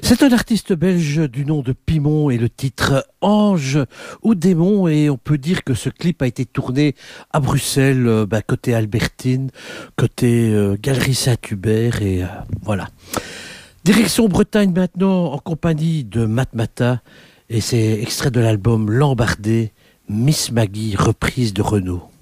C'est un artiste belge du nom de Pimon et le titre Ange ou Démon, et on peut dire que ce clip a été tourné à Bruxelles, côté Albertine, côté Galerie Saint-Hubert et voilà. Direction Bretagne maintenant en compagnie de Matmata et c'est extrait de l'album Lambardé, Miss Maggie reprise de Renaud.